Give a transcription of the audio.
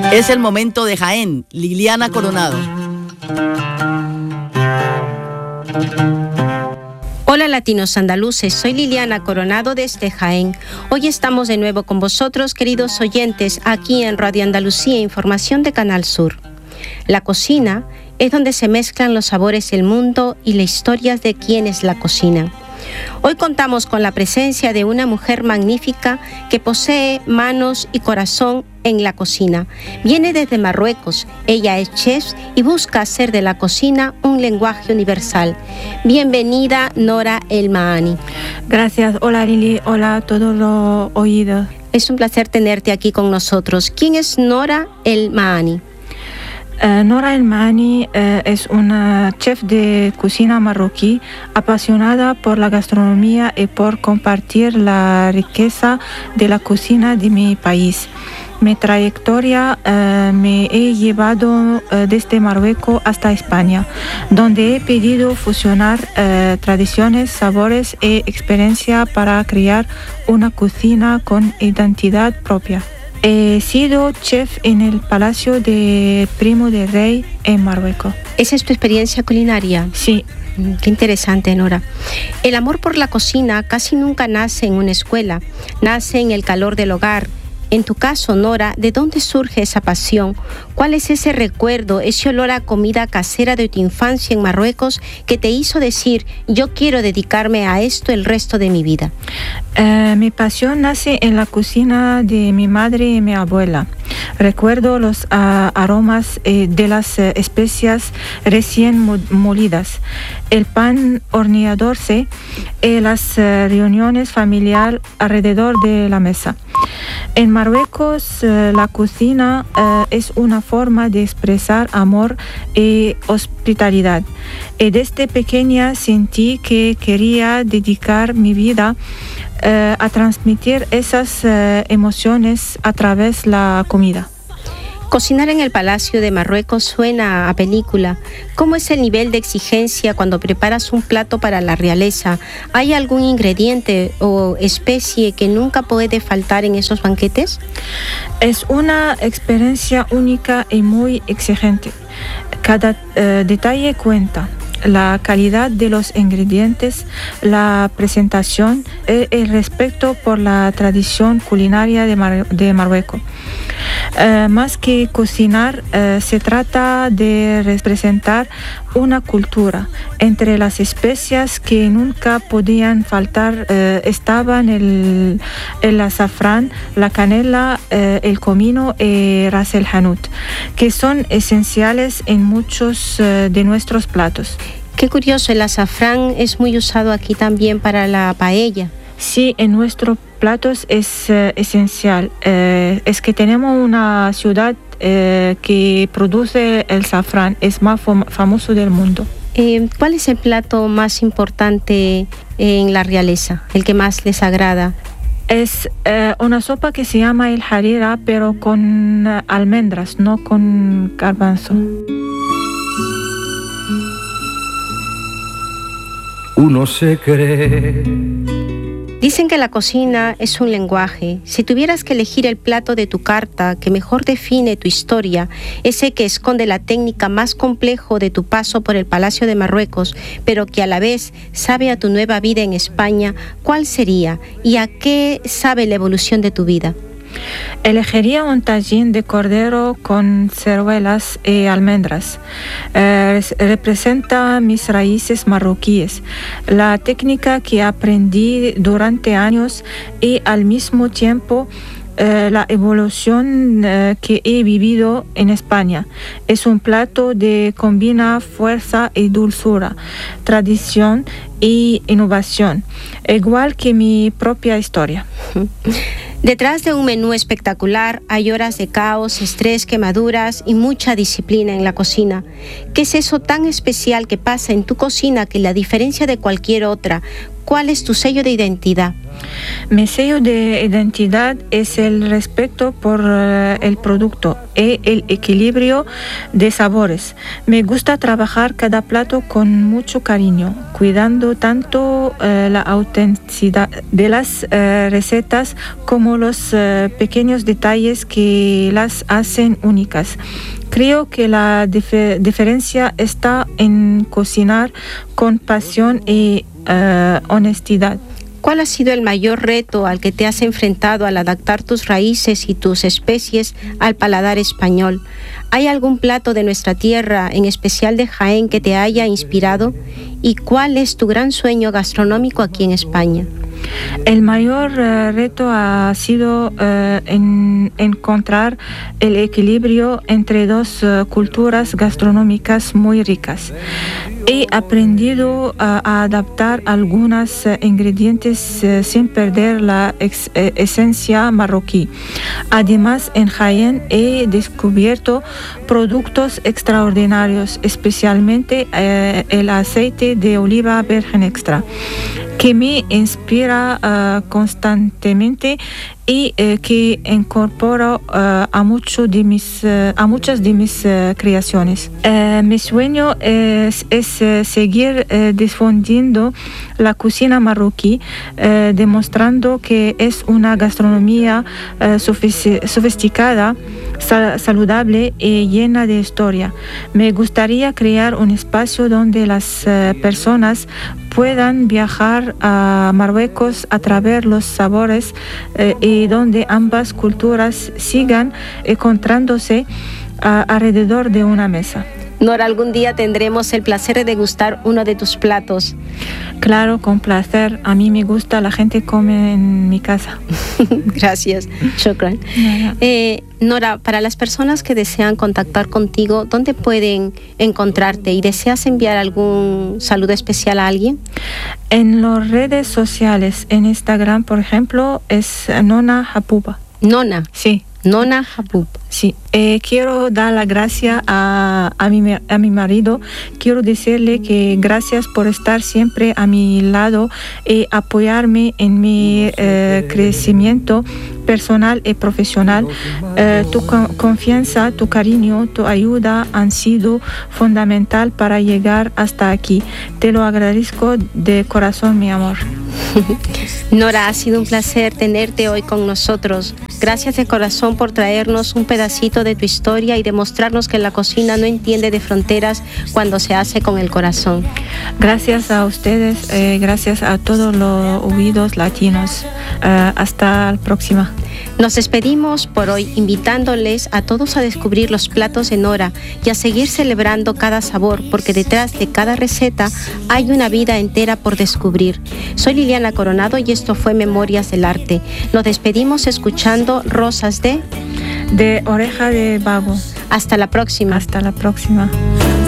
Es el momento de Jaén, Liliana Coronado. Hola latinos andaluces, soy Liliana Coronado desde Jaén. Hoy estamos de nuevo con vosotros, queridos oyentes, aquí en Radio Andalucía, Información de Canal Sur. La cocina es donde se mezclan los sabores del mundo y las historias de quienes la cocinan. Hoy contamos con la presencia de una mujer magnífica que posee manos y corazón en la cocina. Viene desde Marruecos, ella es chef y busca hacer de la cocina un lenguaje universal. Bienvenida, Nora El Mahani. Gracias, hola Lili, hola a todos los oídos. Es un placer tenerte aquí con nosotros. ¿Quién es Nora El Mahani? Nora El Mahani es una chef de cocina marroquí apasionada por la gastronomía y por compartir la riqueza de la cocina de mi país. Mi trayectoria me he llevado desde Marruecos hasta España, donde he podido fusionar tradiciones, sabores y experiencia para crear una cocina con identidad propia. He sido chef en el Palacio de Primo de Rey en Marruecos. ¿Esa es tu experiencia culinaria? Sí. Qué interesante, Nora. El amor por la cocina casi nunca nace en una escuela, nace en el calor del hogar. En tu caso, Nora, ¿de dónde surge esa pasión? ¿Cuál es ese recuerdo, ese olor a comida casera de tu infancia en Marruecos que te hizo decir, yo quiero dedicarme a esto el resto de mi vida? Mi pasión nace en la cocina de mi madre y mi abuela. Recuerdo los aromas de las especias recién molidas, el pan horneadorse y las reuniones familiares alrededor de la mesa. En Marruecos, la cocina es una forma de expresar amor y hospitalidad. Y desde pequeña sentí que quería dedicar mi vida a transmitir esas emociones a través de la comida. Cocinar en el Palacio de Marruecos suena a película. ¿Cómo es el nivel de exigencia cuando preparas un plato para la realeza? ¿Hay algún ingrediente o especie que nunca puede faltar en esos banquetes? Es una experiencia única y muy exigente. Cada detalle cuenta. La calidad de los ingredientes, la presentación y el respeto por la tradición culinaria de Marruecos. Más que cocinar, se trata de representar una cultura. Entre las especias que nunca podían faltar estaban el azafrán, la canela, el comino y ras el hanout, que son esenciales en muchos de nuestros platos. Qué curioso, el azafrán es muy usado aquí también para la paella. Sí, en nuestros platos es esencial. Es que tenemos una ciudad que produce el azafrán, es más famoso del mundo. ¿Cuál es el plato más importante en la realeza, el que más les agrada? Es una sopa que se llama el harira, pero con almendras, no con garbanzo. Uno se cree. Dicen que la cocina es un lenguaje. Si tuvieras que elegir el plato de tu carta que mejor define tu historia, ese que esconde la técnica más complejo de tu paso por el Palacio de Marruecos, pero que a la vez sabe a tu nueva vida en España, ¿cuál sería? ¿Y a qué sabe la evolución de tu vida? Elegiría un tajín de cordero con ciruelas y almendras. Representa mis raíces marroquíes, la técnica que aprendí durante años y al mismo tiempo la evolución que he vivido en España. Es un plato que combina fuerza y dulzura, tradición y innovación, igual que mi propia historia. Detrás de un menú espectacular hay horas de caos, estrés, quemaduras y mucha disciplina en la cocina. ¿Qué es eso tan especial que pasa en tu cocina que la diferencia de cualquier otra? ¿Cuál es tu sello de identidad? Mi sello de identidad es el respeto por el producto y el equilibrio de sabores. Me gusta trabajar cada plato con mucho cariño, cuidando tanto la autenticidad de las recetas como los pequeños detalles que las hacen únicas. Creo que la diferencia está en cocinar con pasión y honestidad. ¿Cuál ha sido el mayor reto al que te has enfrentado al adaptar tus raíces y tus especies al paladar español? ¿Hay algún plato de nuestra tierra, en especial de Jaén, que te haya inspirado? ¿Y cuál es tu gran sueño gastronómico aquí en España? El mayor reto ha sido encontrar el equilibrio entre dos culturas gastronómicas muy ricas. He aprendido a adaptar algunos ingredientes sin perder la esencia marroquí. Además, en Jaén he descubierto productos extraordinarios, especialmente el aceite de oliva virgen extra, que me inspira constantemente y que incorporo a muchas de mis creaciones. Mi sueño es seguir difundiendo la cocina marroquí, demostrando que es una gastronomía sofisticada, saludable y llena de historia. Me gustaría crear un espacio donde las personas puedan viajar a Marruecos a través de los sabores y donde ambas culturas sigan encontrándose alrededor de una mesa. Nora, algún día tendremos el placer de degustar uno de tus platos. Claro, con placer. A mí me gusta, la gente come en mi casa. Gracias, shukran. Nora, para las personas que desean contactar contigo, ¿dónde pueden encontrarte? ¿Y deseas enviar algún saludo especial a alguien? En las redes sociales, en Instagram, por ejemplo, es Nona Hapuba. Nona. Sí. Nona Habub. Sí, quiero dar las gracias a mi marido. Quiero decirle que gracias por estar siempre a mi lado y apoyarme en mi crecimiento personal y profesional. Tu confianza, tu cariño, tu ayuda han sido fundamental para llegar hasta aquí. Te lo agradezco de corazón, mi amor. Nora, ha sido un placer tenerte hoy con nosotros. Gracias de corazón por traernos un pedacito de tu historia y demostrarnos que la cocina no entiende de fronteras cuando se hace con el corazón. Gracias a ustedes, gracias a todos los oídos latinos. Hasta la próxima. Nos despedimos por hoy invitándoles a todos a descubrir los platos de Nora y a seguir celebrando cada sabor, porque detrás de cada receta hay una vida entera por descubrir. Soy Liliana Coronado y esto fue Memorias del Arte. Nos despedimos escuchando Rosas de Oreja de Babo. Hasta la próxima. Hasta la próxima.